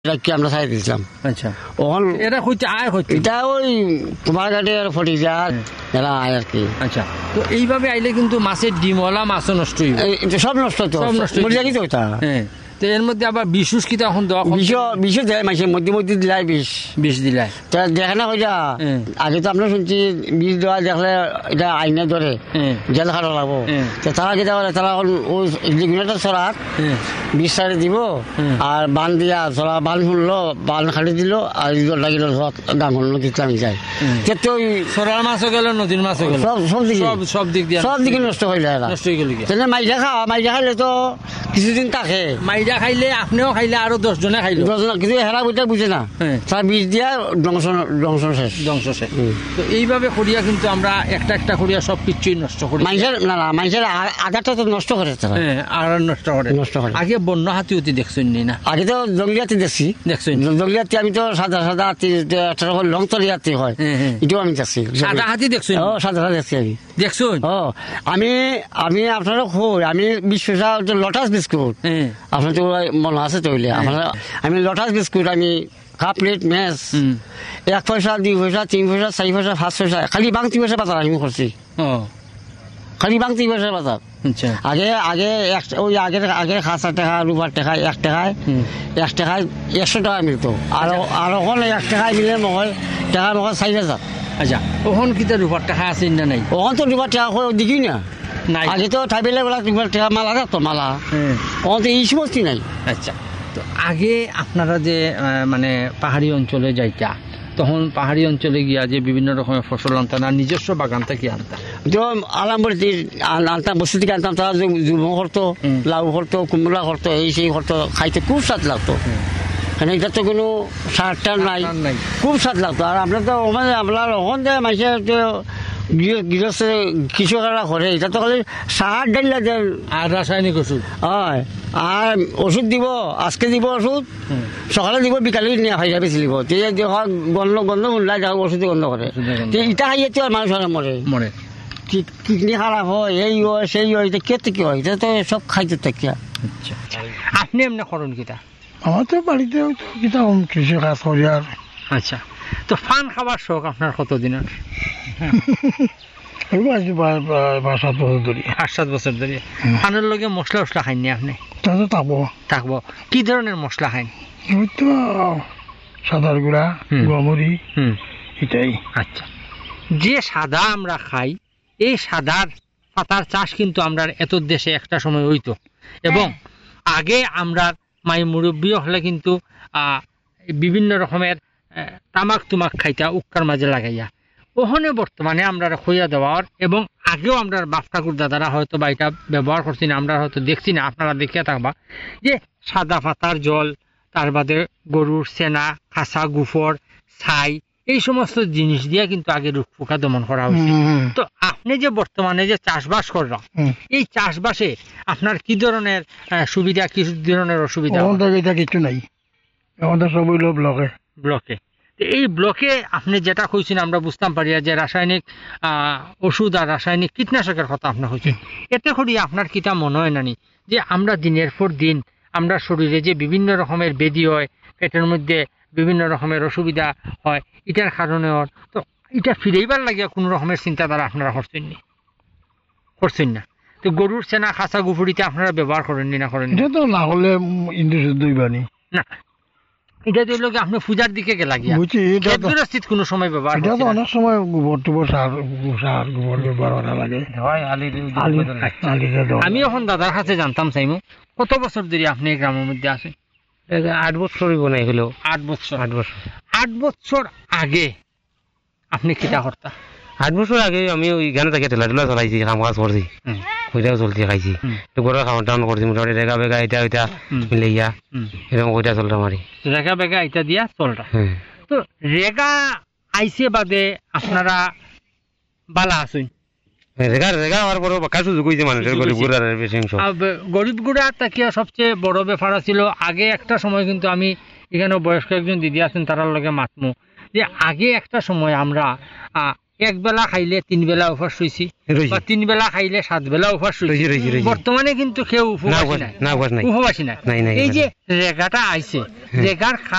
কি আমরা ছাড়ি দিয়েছিলাম। আচ্ছা, ওখান এরা হইতে আয় হইতে এটা ওই কুমারঘাটে ফটি যার এরা আয় আর কি। আচ্ছা, তো এইভাবে আইলে কিন্তু মাছের ডিমওয়ালা মাছও নষ্ট হইব, এটা সব নষ্ট হতো, সব নষ্ট মরে যাই তো ওটা। হ্যাঁ, তো এর মধ্যে আবার বিশুষ কিতা এখন দেওয়া বিষ দেয় মাসে মধ্যে মধ্যে দিলাই বিষ দিলাই তা দেখে না হইয়া। আগে তো আমরা শুনছি বিষ দেওয়া দেখলে এটা আইনে ধরে জেল খাটা লাগবো। তারা কি করে, তারা ওই যেগুলো চড়াত বিষ সারি দিব আর বান দিয়া চড়া বান শুনলো, বান খাটি দিল আর ইজল লাগিল ডাঙর দিতাম যায়। তো ওই সরার মাছও গেল, নদীর মাছও গেল, সব দিক দিয়ে সব দিকে নষ্ট হয়ে যায়। নষ্ট হয়ে গেল। মাইজা খাওয়া, মাইজা খাইলে তো কিছুদিন থাকে, মাইজা খাইলে আপনিও খাইলে আরো 10 জনে খাইলো, 10 জন কিন্তু হেরা বইটা বুঝে না, তারা বিষ দিয়া ধ্বংস শেষ। তো এইভাবে করিয়া কিন্তু আমরা একটা একটা করিয়া সব কিছুই নষ্ট করি। মানুষের না মানুষের আগারটা তো নষ্ট করে তারা, আর নষ্ট করে। আগে বন্য হাতি অতি দেখছেন না? আগে তো জঙ্গলিয়াতে দেখছি, দেখছেন জঙ্গলিয়াতে আমি তো সাদা সাদা একটা লং তলিয়াতে হয়, এটাও আমি দেখছি। সাদা হাতি দেখছেন? ও সাদা সাদা দেখছি আমি, দেখছেন? ও আমি আপনারা কই, আমি 20 পয়সা লটাস বিস্কুট, আপনার তো মনে আছে তো, আমি লটাস বিস্কুট, আমি কাপ প্লেট ম্যাচ 1 পয়সা 2 পয়সা 3 পয়সা 4 পয়সা 5 পয়সা খালি বাংতি পয়সা বাজার আমি করছি, খালি বাংতি পয়সা বাজার। আগে ওই আগের 1000 টাকা রুপার টাকা 1 টাকায় 100 টাকা মিলত, আর ওখানে 1 টাকায় মিলে মহল টাকা মহল 4000। আচ্ছা, ওখান কি তো রুপার টাকা আছে না নাই? ওখান তো রুপার টাকা দেখি না, আগে তো ঠাইবেলা রুপার টাকা মালা রাখতো মালা, ওখান তো এই সমস্ত নাই। আচ্ছা, তো আগে আপনারা যে মানে পাহাড়ি অঞ্চলে যাইতা, তখন পাহাড়ি অঞ্চলে গিয়া যে বিভিন্ন রকমের ফসল আনতাম, আর নিজস্ব বাগান থেকে আনতাম, আলামবাড়িতে আনতাম, বস্তু থেকে আনতাম, তারা জুম করতো, লাউ করতো, কুমড়া করতো, এই সেই করতো, খাইতে খুব স্বাদ লাগতো। এটা তো কোনো সার টার নাই, খুব স্বাদ লাগতো। আর আমরা তো আপনার ওখান থেকে মানুষের গৃহস্থ কৃষকরা করে, এটা তো খালি সার ডাইলা দেন আর রাসায়নিক ওষুধ হয়, আর ওষুধ দিব, আজকে দিব ওষুধ, সকালে দিব, বিকালে নিয়ে খাই যাবে দিব, গন্ধ উল্লাই যাও, ওষুধে গন্ধ করে। ইটা খাইয়ে তো আর মানুষ মরে, কিডনি খারাপ হয়, এই হয় সেই হয়, এটা কে কি হয়, এটা তো সব খাইতে থাকিয়া। আপনি এমনি করেন কিতা? আমার তো বাড়িতে কিতা কৃষি কাজ করি। আর আচ্ছা, তো ফান খাবার শখ আপনার কতদিনের? 5-7 বছর ধরে। 8-7 বছর ধরে। ফানের লগে মশলা টসলা খাইনি আপনি? থাকবো। কি ধরনের মশলা খাইন? তো সাদার গুঁড়া, গমরি, এটাই। আচ্ছা, যে সাদা আমরা খাই, এই সাদার পাতার চাষ কিন্তু আমরা এত দেশে একটা সময় হইতো, এবং আগে আমরা মাই মুরব্বী হলে কিন্তু বিভিন্ন রকমের তামাক তুমাক খাইতা উক্কার মাঝে লাগাইয়া। ওখানে বর্তমানে আমরা খইয়া দেওয়ার, এবং আগেও আমরা বাপ ঠাকুর দাদারা হয়তো বা এটা ব্যবহার করছি না, আমরা হয়তো দেখছি না, আপনারা দেখিয়া থাকবা যে সাদা পাতার জল, তার বাদে গরুর সেনা, খাসা, গুফর, ছাই, এই সমস্ত জিনিস দিয়ে কিন্তু আগে রোগ পোকা দমন করা হয়েছে। তো আপনি যে বর্তমানে যে চাষবাস করা, এই চাষবাসে আপনার কি ধরনের সুবিধা, কি ধরনের অসুবিধা? কিছু নাই, আমাদের সব হইল ব্লকে। এই ব্লকে আপনি যেটা কইছেন আমরা বুঝতাম পারি, যে রাসায়নিক ওষুধ আর রাসায়নিক কীটনাশকের কথা আপনার হয়েছে, এতে করি আপনার কিটা মনে হয় নানি যে আমরা দিনের পর দিন আমরা শরীরে যে বিভিন্ন রকমের ব্যাধি হয়, পেটের মধ্যে বিভিন্ন রকমের অসুবিধা হয়, এটার কারণে তো এটা ফিরেইবার লাগিয়া কোনো রকমের চিন্তাধারা আপনারা করছেন না। তো গরুর সেনা, খাসা, গুফুরিতে আপনারা ব্যবহার করেননি না? করেন এটা তো না হলে না, এটা তো লোক আপনি পূজার দিকে গেলা গিয়া কোনো সময় ব্যবহার, এটা তো অনেক সময় গোবর টোবর সার গোবর ব্যবহার করা লাগে। আমি এখন দাদার কাছে জানতাম চাইমু, কত বছর ধরে আপনি এই গ্রামের মধ্যে আছেন? 8 বছরই বনাই হলো। 8 বছর আগে আপনি কিটা করতা? 8 বছর আগে আমি ওই গানে থেকে ঠেলা চলাইছি, কাম কাজ করছি, ওইটাও চলতে খাইছি, গরুর খাওয়ান টাউন করছি, মোটামুটি রেগা বেগা এটা ওইটা মিলাইয়া এরকম ওইটা চলতাম আর রেগা বেগা এটা দিয়া চলতা। তো রেগা আইসে বাদে আপনারা বালা আছেন? রেগা হওয়ার পর বাঁকা সুযোগ হয়েছে মানুষের, গরিব গুড়া তাকিয়া সবচেয়ে বড় ব্যাপার ছিল। আগে একটা সময় কিন্তু আমি এখানে বয়স্ক একজন দিদি আছেন, তারার লগে মাতমু যে আগে একটা সময় আমরা 1 বেলা খাইলে 3 বেলা উপাস রয়েছি, বা 3 বেলা খাইলে 7 বেলা উপাস রয়েছি। বর্তমানে কিন্তু কেউ উপবাসী নাই। এই যে রেগাটা আইছে, রেগার